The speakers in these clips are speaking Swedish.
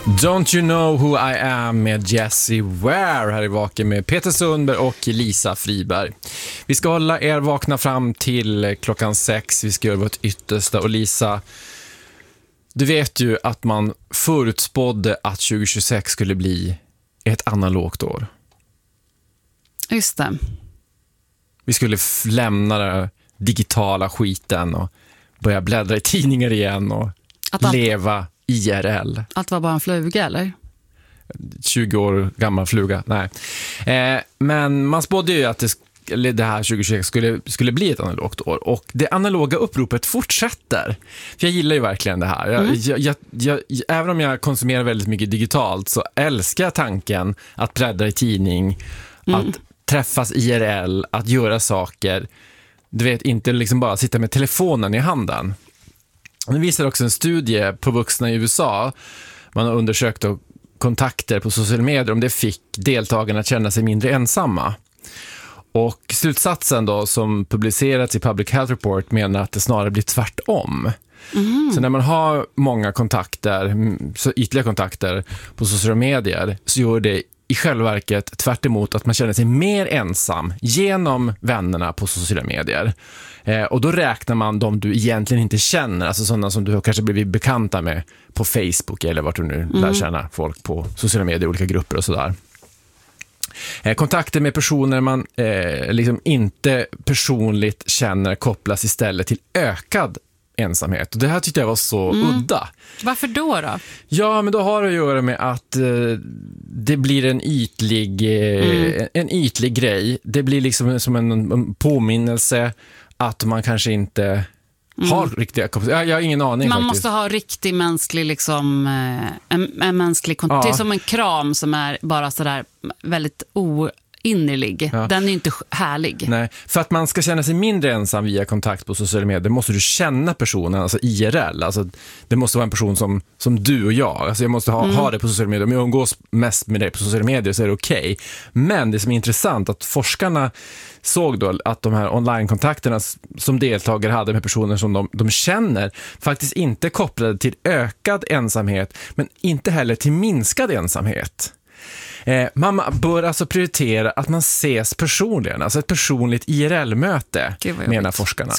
Don't you know who I am med Jessie Ware här i Vaken med Peter Sundberg och Lisa Friberg. Vi ska hålla er vakna fram till klockan 6. Vi ska göra vårt yttersta. Och Lisa, du vet ju att man förutspådde att 2026 skulle bli ett analogt år. Just det. Vi skulle lämna den digitala skiten och börja bläddra i tidningar igen och leva IRL. Allt var bara en fluga, eller? 20 år gammal fluga, nej. Men man spådde ju att det här 2026 skulle bli ett analogt år. Och det analoga uppropet fortsätter. För jag gillar ju verkligen det här. Även om jag konsumerar väldigt mycket digitalt så älskar jag tanken att bläddra i tidning, att träffas IRL, att göra saker. Du vet, inte liksom bara sitta med telefonen i handen. Det visar också en studie på vuxna i USA. Man har undersökt kontakter på sociala medier om det fick deltagarna att känna sig mindre ensamma. Och slutsatsen då som publicerats i Public Health Report menar att det snarare blir tvärtom. Så när man har många kontakter, så ytliga kontakter på sociala medier, så gör det i själva verket tvärt emot att man känner sig mer ensam genom vännerna på sociala medier. Och då räknar man de du egentligen inte känner, alltså sådana som du kanske blivit bekanta med på Facebook eller vart du nu lär känna folk på sociala medier, olika grupper och sådär. Kontakter med personer man liksom inte personligt känner kopplas istället till ökad ensamhet. Och det här tyckte jag var så udda. Varför då? Ja, men då har det att göra med att det blir en ytlig grej. Det blir liksom som en påminnelse att man kanske inte har riktiga kompetenser. Jag har ingen aning man faktiskt. Måste ha riktig mänsklig liksom, en mänsklig kontakt. Det är som en kram som är bara sådär väldigt innerlig. Ja. Den är ju inte härlig. Nej, för att man ska känna sig mindre ensam via kontakt på sociala medier måste du känna personen, alltså IRL. Alltså, det måste vara en person som du och jag. Alltså, jag måste ha det på sociala medier. Om jag umgås mest med dig på sociala medier så är det okej. Men det som är intressant att forskarna såg då att de här online-kontakterna som deltagare hade med personer som de känner faktiskt inte kopplade till ökad ensamhet, men inte heller till minskad ensamhet. Man bör alltså prioritera att man ses personligen, alltså ett personligt IRL-möte, menar forskarna.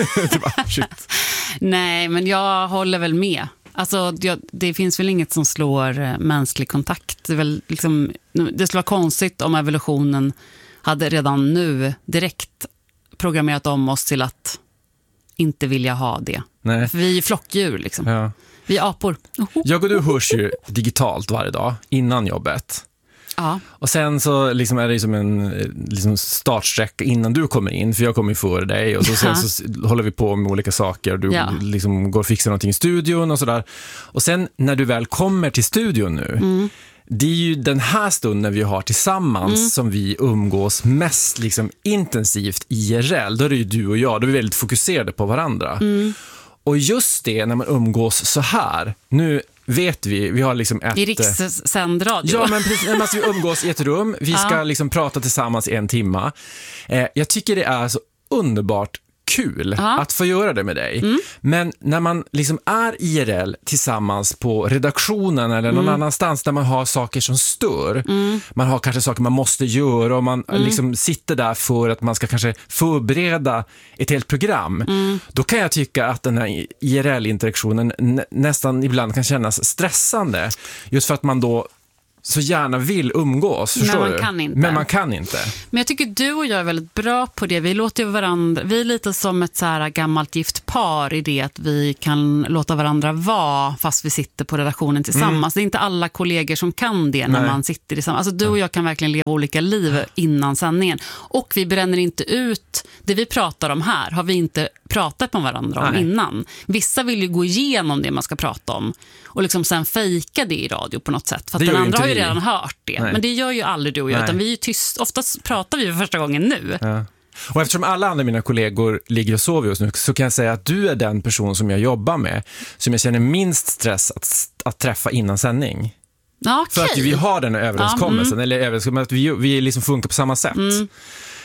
Nej, men jag håller väl med. Alltså, det finns väl inget som slår mänsklig kontakt. Det skulle vara konstigt om evolutionen hade redan nu direkt programmerat om oss till att inte vilja ha det. Nej. För vi är flockdjur liksom. Ja. Vi är apor. Jag och du hörs ju digitalt varje dag innan jobbet. Ja. Och sen så liksom är det som en startsträcka innan du kommer in, för jag kommer före dig och sen så håller vi på med olika saker och du liksom går och fixar någonting i studion och sådär. Och sen när du väl kommer till studion nu, det är ju den här stunden vi har tillsammans som vi umgås mest liksom intensivt IRL. Då är det ju du och jag, då är vi väldigt fokuserade på varandra. Och just det, när man umgås så här, nu vet vi har liksom ett... I rikssänd radio. Ja, men precis, alltså, vi umgås i ett rum, vi ska liksom prata tillsammans i 1 timme. Jag tycker det är så underbart kul att få göra det med dig. Men när man liksom är IRL tillsammans på redaktionen eller någon annanstans där man har saker som stör, man har kanske saker man måste göra och man liksom sitter där för att man ska kanske förbereda ett helt program, då kan jag tycka att den här IRL-interaktionen nästan ibland kan kännas stressande, just för att man då så gärna vill umgås, förstår du? Men man kan inte. Men jag tycker du och jag är väldigt bra på det. Vi låter ju varandra, vi är lite som ett så här gammalt gift par i det att vi kan låta varandra vara fast vi sitter på redaktionen tillsammans. Det är inte alla kollegor som kan det när man sitter tillsammans. Alltså du och jag kan verkligen leva olika liv innan sändningen. Och vi bränner inte ut det vi pratar om här, har vi inte pratat med varandra om innan. Vissa vill ju gå igenom det man ska prata om och liksom sen fejka det i radio på något sätt. För att den andra har ju redan hört det. Nej. Men det gör ju aldrig du och jag, utan vi är ju tyst. Oftast pratar vi för första gången nu. Ja. Och eftersom alla andra mina kollegor ligger och sover just nu, så kan jag säga att du är den person som jag jobbar med, som jag känner minst stress att träffa innan sändning. Okay. För att vi har den överenskommelsen, eller överenskommelsen att vi liksom funkar på samma sätt.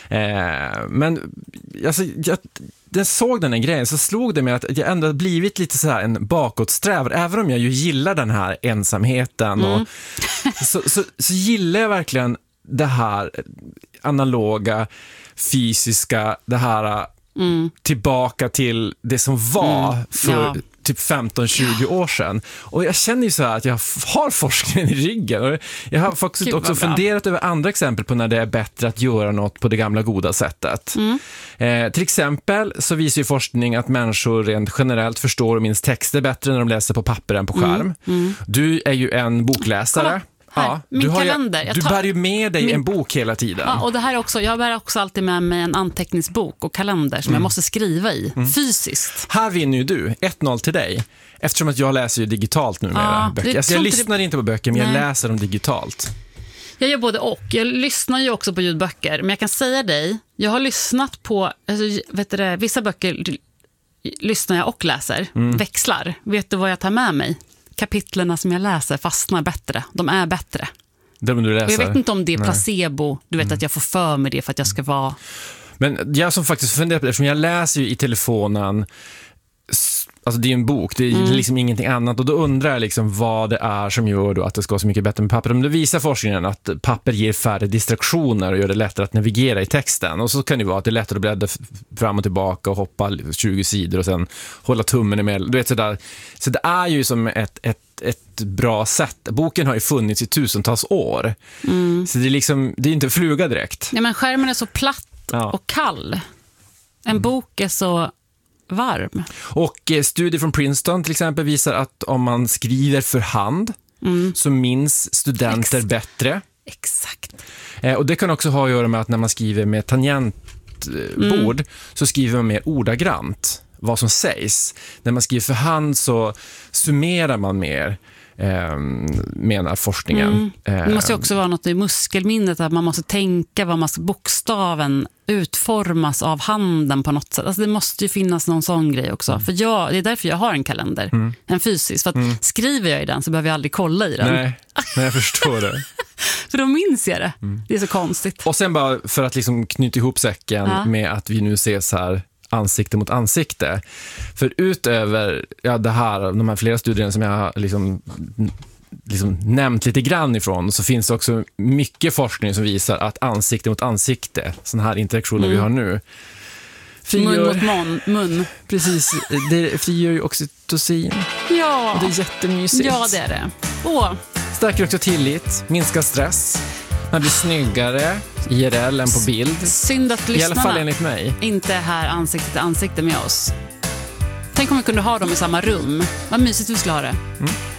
Men alltså, jag såg den här grejen så slog det mig att jag ändå blivit lite så här en bakåtsträvare. Även om jag ju gillar den här ensamheten och, så gillar jag verkligen det här analoga, fysiska, det här tillbaka till det som var för typ 15-20 år sedan. Och jag känner ju så här att jag har forskningen i ryggen. Och jag har faktiskt också funderat över andra exempel på när det är bättre att göra något på det gamla goda sättet. Till exempel så visar ju forskning att människor rent generellt förstår och minns texter bättre när de läser på papper än på skärm. Du är ju en bokläsare. Kolla. Här, min kalender. Du bär ju med dig en bok hela tiden. Ja, och det här också, jag bär också alltid med mig en anteckningsbok och kalender som jag måste skriva i, fysiskt. Här vinner ju du, 1-0 till dig. Eftersom att jag läser ju digitalt numera. Böcker. Alltså, jag lyssnar inte på böcker, men jag läser dem digitalt. Jag gör både och. Jag lyssnar ju också på ljudböcker. Men jag kan säga dig, jag har lyssnat på, alltså, vissa böcker lyssnar jag och läser. Växlar. Vet du vad jag tar med mig? Kapitlerna som jag läser fastnar bättre. De är bättre. De du läser. Och jag vet inte om det är placebo. Du vet att jag får för mig det för att jag ska vara... Men jag som faktiskt funderar på det, eftersom jag läser ju i telefonen, alltså det är en bok, det är liksom ingenting annat, och då undrar jag liksom vad det är som gör då att det ska vara så mycket bättre med papper. Om det visar forskningen att papper ger färre distraktioner och gör det lättare att navigera i texten, och så kan det vara att det är lättare att bläddra fram och tillbaka och hoppa 20 sidor och sen hålla tummen emellan. Du vet sådär. Så det är ju som ett bra sätt. Boken har ju funnits i tusentals år. Så det är liksom, det är inte fluga direkt. Ja, men skärmen är så platt och kall. En bok är så varm. Och studier från Princeton till exempel visar att om man skriver för hand så minns studenter bättre. Exakt. Och det kan också ha att göra med att när man skriver med tangentbord så skriver man mer ordagrant vad som sägs. När man skriver för hand så summerar man mer, menar forskningen. Det måste ju också vara något i muskelminnet, att man måste tänka vad bokstaven utformas av handen på något sätt. Alltså det måste ju finnas någon sån grej också. För det är därför jag har en kalender, en fysisk. För att skriver jag i den så behöver jag aldrig kolla i den. Nej, jag förstår det. För då minns jag det. Det är så konstigt. Och sen bara för att liksom knyta ihop säcken med att vi nu ses här ansikte mot ansikte. För utöver de här flera studierna som jag har liksom nämnt lite grann ifrån, så finns det också mycket forskning som visar att ansikte mot ansikte, sådana här interaktioner vi har nu, mun mot mun. Precis, det frigör ju oxytocin. Ja. Och det är jättemysigt. Ja, det är det. Stärker också tillit, minskar stress. Man blir snyggare IRL än på bild. Synd att lyssnarna, i alla fall enligt mig, inte är här ansikte till ansikte med oss. Tänk om vi kunde ha dem i samma rum. Vad mysigt vi skulle ha det.